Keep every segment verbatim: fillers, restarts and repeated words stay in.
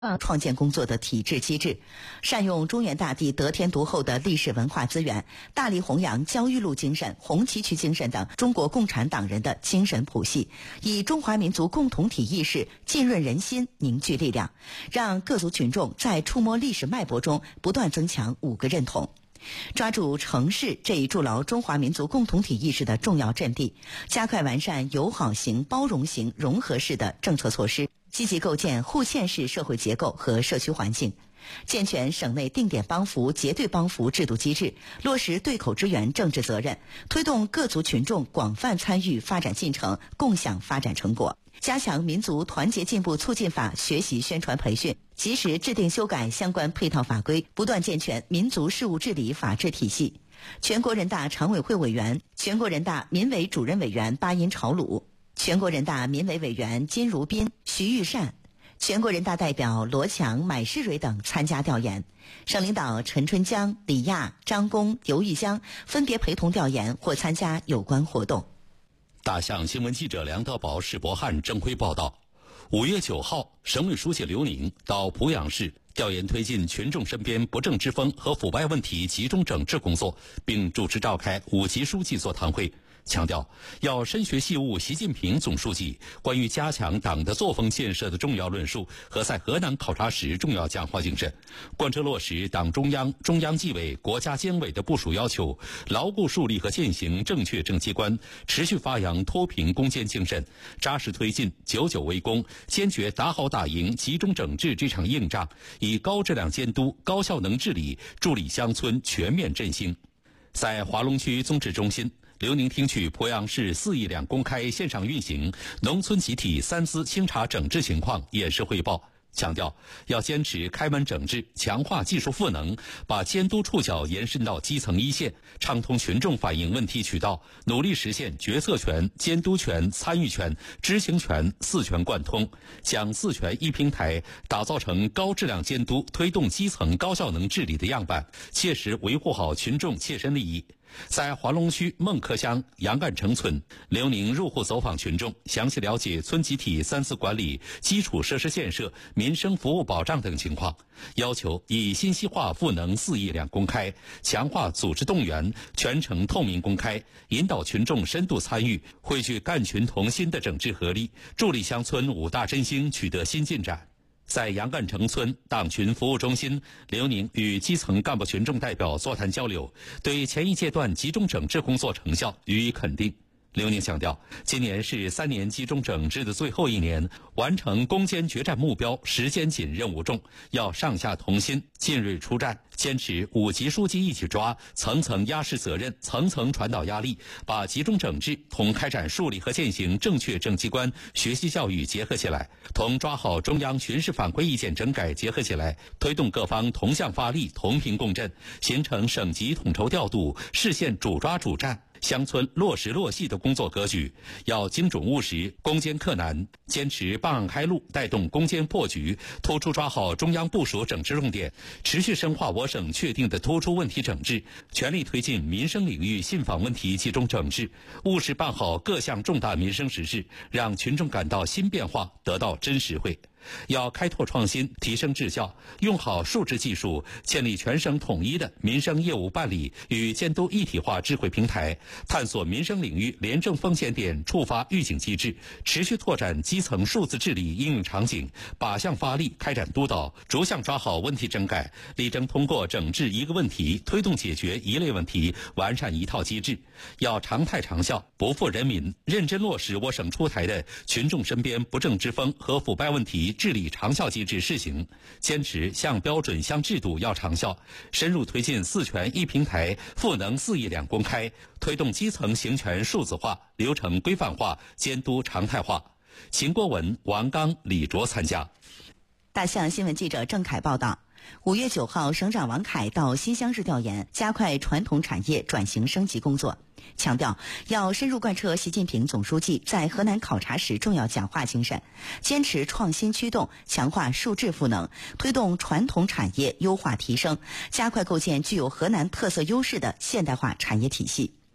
创建工作的体制机制，善用中原大地得天独厚的历史文化资源，大力弘扬焦裕禄精神、红旗渠精神等中国共产党人的精神谱系，以中华民族共同体意识浸润人心、凝聚力量，让各族群众在触摸历史脉搏中不断增强五个认同。抓住城市这一筑牢中华民族共同体意识的重要阵地，加快完善友好型、包容型、融合式的政策措施，积极构建互嵌式社会结构和社区环境，健全省内定点帮扶、结对帮扶制度机制，落实对口支援政治责任，推动各族群众广泛参与发展进程，共享发展成果。加强民族团结进步促进法学习宣传培训，及时制定修改相关配套法规，不断健全民族事务治理法治体系。全国人大常委会委员、全国人大民委主任委员巴音朝鲁，全国人大民委委员金如彬、徐玉善，全国人大代表罗强、买世蕊等参加调研，省领导陈春江、李亚、张公、尤玉香分别陪同调研或参加有关活动。 大象新闻记者梁德宝、史博汉、郑辉报道。五月九号，省委书记刘宁到濮阳市调研推进群众身边不正之风和腐败问题集中整治工作，并主持召开五级书记座谈会，强调要深学细悟习近平总书记关于加强党的作风建设的重要论述和在河南考察时重要讲话精神，贯彻落实党中央、中央纪委、国家监委的部署要求，牢固树立和践行正确政绩观，持续发扬脱贫攻坚精神，扎实推进久久为功，坚决打好打赢集中整治这场硬仗，以高质量监督、高效能治理助力乡村全面振兴。在华龙区综治中心，刘宁听取濮阳市四亿两公开线上运行农村集体三资清查整治情况演示汇报，强调要坚持开门整治，强化技术赋能，把监督触角延伸到基层一线，畅通群众反映问题渠道，努力实现决策权、监督权、参与权、执行权四权贯通，将四权一平台打造成高质量监督、推动基层高效能治理的样板，切实维护好群众切身利益。在华龙区孟柯乡杨干城村，刘宁入户走访群众，详细了解村集体三次管理、基础设施建设、民生服务保障等情况，要求以信息化赋能四亿两公开，强化组织动员，全程透明公开，引导群众深度参与，汇聚干群同心的整治合力，助力乡村五大振兴取得新进展。在杨干城村党群服务中心，刘宁与基层干部群众代表座谈交流，对前一阶段集中整治工作成效予以肯定。刘宁强调，今年是三年集中整治的最后一年，完成攻坚决战目标时间紧任务重，要上下同心，进锐出战，坚持五级书记一起抓，层层压实责任，层层传导压力，把集中整治同开展树立和践行正确政绩观学习教育结合起来，同抓好中央巡视反馈意见整改结合起来，推动各方同向发力，同频共振，形成省级统筹调度、市县主抓主战、乡村落实落细的工作格局，要精准务实，攻坚克难，坚持办案开路，带动攻坚破局，突出抓好中央部署整治重点，持续深化我省确定的突出问题整治，全力推进民生领域信访问题集中整治，务实办好各项重大民生实事，让群众感到新变化得到真实惠。要开拓创新，提升质效，用好数字技术，建立全省统一的民生业务办理与监督一体化智慧平台，探索民生领域廉政风险点触发预警机制，持续拓展基层数字治理应用场景，靶向发力，开展督导，逐项抓好问题整改，力争通过整治一个问题，推动解决一类问题，完善一套机制。要常态长效，不负人民，认真落实我省出台的群众身边不正之风和腐败问题治理长效机制试行，坚持向标准向制度要长效，深入推进四权一平台赋能四亿两公开，推动基层行权数字化、流程规范化、监督常态化。秦国文、王刚、李卓参加。 大象新闻记者郑凯报道。五月九号，省长王凯到新乡市调研，加快传统产业转型升级工作，强调要深入贯彻习近平总书记在河南考察时重要讲话精神，坚持创新驱动，强化数质赋能，推动传统产业优化提升，加快构建具有河南特色优势的现代化产业体系。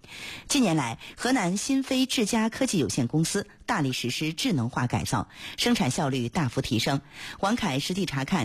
近年来，河南新飞智佳科技有限公司大力实施智能化改造，生产效率大幅提升。王凯实地查看